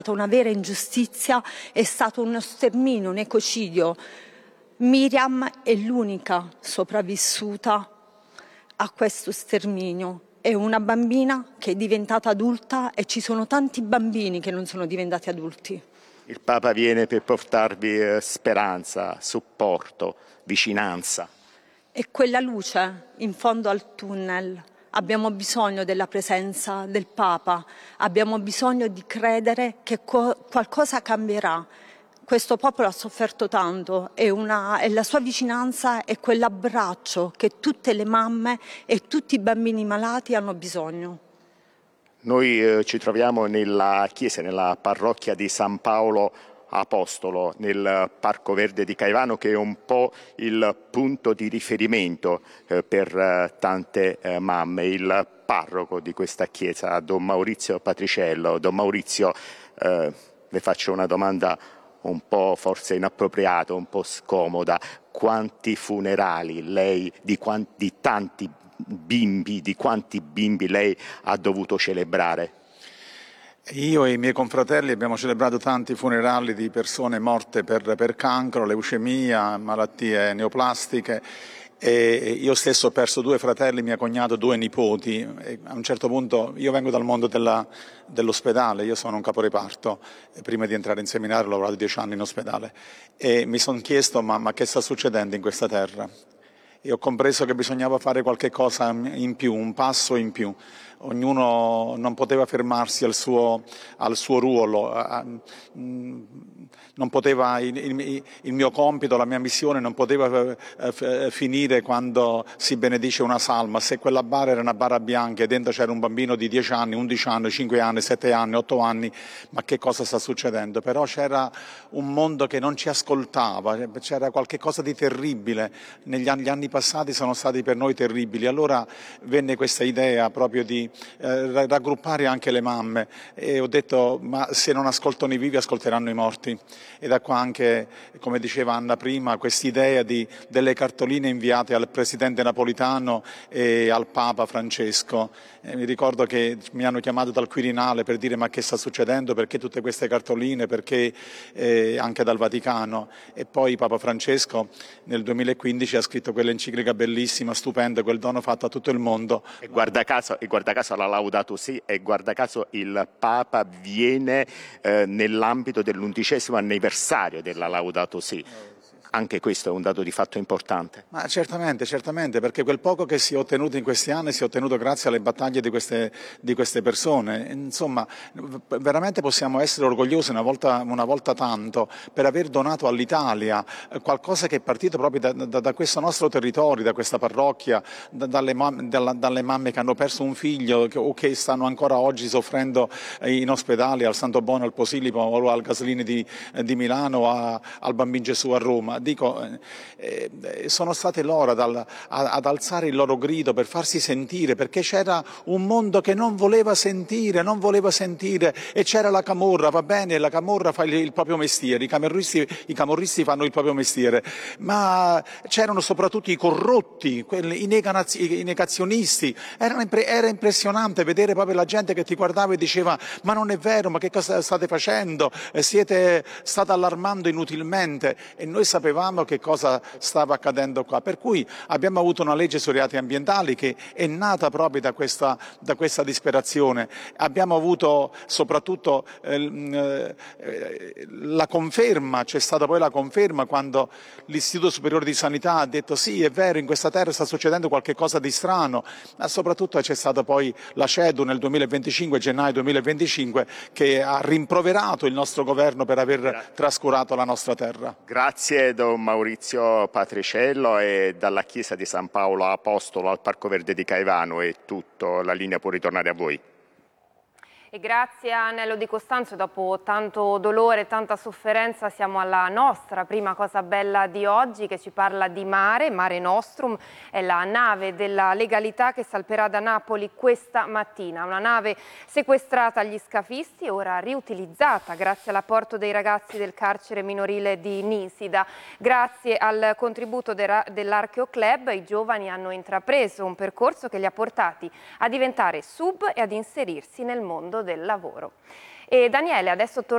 Una vera ingiustizia, è stato uno sterminio, un ecocidio. Miriam è l'unica sopravvissuta a questo sterminio. È una bambina che è diventata adulta e ci sono tanti bambini che non sono diventati adulti. Il Papa viene per portarvi speranza, supporto, vicinanza. È quella luce in fondo al tunnel. Abbiamo bisogno della presenza del Papa, abbiamo bisogno di credere che qualcosa cambierà. Questo popolo ha sofferto tanto e la sua vicinanza è quell'abbraccio che tutte le mamme e tutti i bambini malati hanno bisogno. Noi ci troviamo nella chiesa, nella parrocchia di San Paolo Apostolo, nel Parco Verde di Caivano, che è un po' il punto di riferimento per tante mamme. Il parroco di questa chiesa, Don Maurizio Patriciello. Don Maurizio, le faccio una domanda un po' forse inappropriata, un po' scomoda. Quanti funerali lei, di tanti bimbi, di quanti bimbi lei ha dovuto celebrare? Io e i miei confratelli abbiamo celebrato tanti funerali di persone morte per cancro, leucemia, malattie neoplastiche. E io stesso ho perso 2 fratelli, mio cognato, 2 nipoti. E a un certo punto, io vengo dal mondo dell'ospedale, io sono un caporeparto, e prima di entrare in seminario ho lavorato 10 anni in ospedale e mi sono chiesto ma che sta succedendo in questa terra? E ho compreso che bisognava fare qualche cosa in più, un passo in più. Ognuno non poteva fermarsi al suo ruolo, non poteva, il mio compito, la mia missione non poteva finire quando si benedice una salma. Se quella bara era una bara bianca e dentro c'era un bambino di 10 anni, 11 anni, 5 anni, 7 anni, 8 anni, ma che cosa sta succedendo? Però c'era un mondo che non ci ascoltava, c'era qualche cosa di terribile. Gli anni passati sono stati per noi terribili, allora venne questa idea proprio di raggruppare anche le mamme e ho detto ma se non ascoltano i vivi ascolteranno i morti, e da qua anche, come diceva Anna prima, quest'idea delle cartoline inviate al presidente Napolitano e al Papa Francesco. Mi ricordo che mi hanno chiamato dal Quirinale per dire ma che sta succedendo, perché tutte queste cartoline, perché anche dal Vaticano, e poi Papa Francesco nel 2015 ha scritto quell'enciclica bellissima, stupenda, quel dono fatto a tutto il mondo. E guarda caso la Laudato Si, e guarda caso il Papa viene nell'ambito dell'11° anniversario della Laudato Si. Anche questo è un dato di fatto importante. Ma certamente, perché quel poco che si è ottenuto in questi anni si è ottenuto grazie alle battaglie di queste persone. Insomma, veramente possiamo essere orgogliosi una volta tanto per aver donato all'Italia qualcosa che è partito proprio da questo nostro territorio, da questa parrocchia, dalle mamme che hanno perso un figlio o che stanno ancora oggi soffrendo in ospedale, al Santo Bono, al Posillipo o al Gaslini di Milano, al Bambin Gesù a Roma. Dico, sono state loro ad alzare il loro grido per farsi sentire, perché c'era un mondo che non voleva sentire, e c'era la camorra, va bene, la camorra fa il proprio mestiere, i camorristi fanno il proprio mestiere, ma c'erano soprattutto i corrotti, i negazionisti. Era impressionante vedere proprio la gente che ti guardava e diceva ma non è vero, ma che cosa state facendo? State allarmando inutilmente, e noi sapevamo che cosa stava accadendo qua, per cui abbiamo avuto una legge sui reati ambientali che è nata proprio da questa disperazione. Abbiamo avuto soprattutto la conferma, c'è stata poi la conferma quando l'Istituto Superiore di Sanità ha detto sì, è vero, in questa terra sta succedendo qualche cosa di strano, ma soprattutto c'è stata poi la CEDU nel 2025, gennaio 2025, che ha rimproverato il nostro governo per aver trascurato la nostra terra. Grazie Don Maurizio Patriciello, e dalla chiesa di San Paolo Apostolo al Parco Verde di Caivano è tutto, la linea può ritornare a voi. E grazie a Nello Di Costanzo, dopo tanto dolore e tanta sofferenza siamo alla nostra prima cosa bella di oggi, che ci parla di Mare Nostrum. È la nave della legalità che salperà da Napoli questa mattina, una nave sequestrata agli scafisti, ora riutilizzata grazie all'apporto dei ragazzi del carcere minorile di Nisida. Grazie al contributo dell'Archeo Club i giovani hanno intrapreso un percorso che li ha portati a diventare sub e ad inserirsi nel mondo del lavoro. E Daniele, adesso torna